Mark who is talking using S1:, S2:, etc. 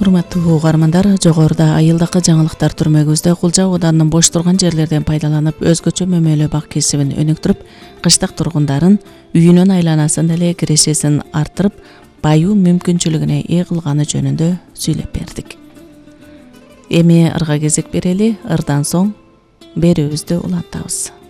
S1: Урматтуу угармандар, жогоруда айылдыкы жаңылыктар түрмөгүбүздө кулча оданынын бош турган жерлерден пайдаланып өзгөчө мөмөлө бак кесибин өнүктүрүп, кыштык тургундарын үйүнүн айланасын эле кирешесин арттырып, баюу мүмкүнчүлүгүнө ээ кылганы жөнүндө сүйлөп бердик. Эми ырга кезек берели, ырдан соң берүүбүздү улантабыз.